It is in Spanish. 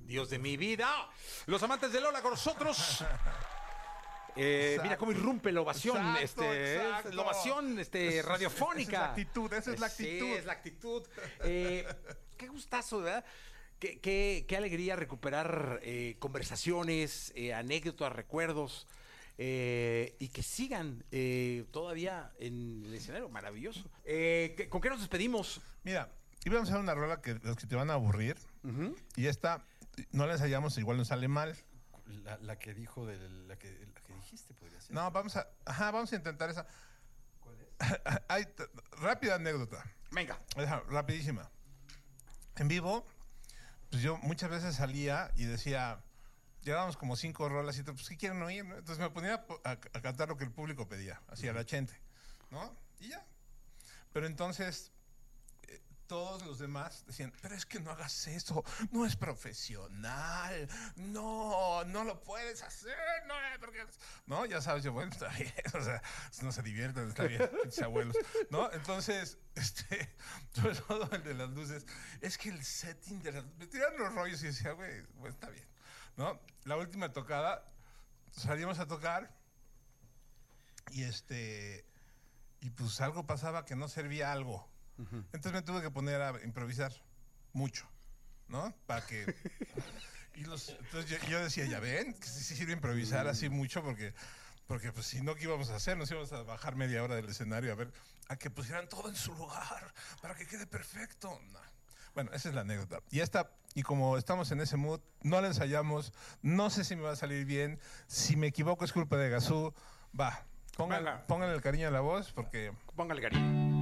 Dios de mi vida. Los amantes de Lola con nosotros. Mira cómo irrumpe la ovación, Exacto. la ovación radiofónica. Esa es la actitud, esa es la actitud. Sí, es la actitud. Qué gustazo, ¿verdad? Qué alegría recuperar conversaciones, anécdotas, recuerdos. Y que sigan todavía en el escenario. Maravilloso. ¿Con qué nos despedimos? Mira, íbamos a hacer una rola que los que te van a aburrir. Y esta no la ensayamos, igual nos sale mal. La que dijo la que dijiste podría ser. No, vamos a intentar esa. ¿Cuál es? Rápida anécdota. Venga. Rapidísima. En vivo, pues yo muchas veces salía y decía, llevábamos como 5 rolas y pues ¿qué quieren oír? ¿No? Entonces me ponía a cantar lo que el público pedía, así a la gente, ¿no? Y ya. Pero entonces todos los demás decían, pero es que no hagas eso, no es profesional, no lo puedes hacer, porque... No, ya sabes, yo, bueno, está bien, o sea, no se divierten, está bien, pinches abuelos, ¿no? Entonces, sobre todo el de las luces, es que el setting de las... Me tiraron los rollos y decía, güey, bueno, está bien, ¿no? La última tocada, salimos a tocar y y pues algo pasaba que no servía algo. Entonces me tuve que poner a improvisar mucho, ¿no? Para que... Entonces yo decía, ya ven, que sí sirve improvisar así mucho porque pues si no, ¿qué íbamos a hacer? Nos íbamos a bajar media hora del escenario a que pusieran todo en su lugar para que quede perfecto. No. Bueno, esa es la anécdota. Y como estamos en ese mood, no la ensayamos, no sé si me va a salir bien, si me equivoco es culpa de Gazú, va, pónganle el cariño a la voz porque... Póngale cariño.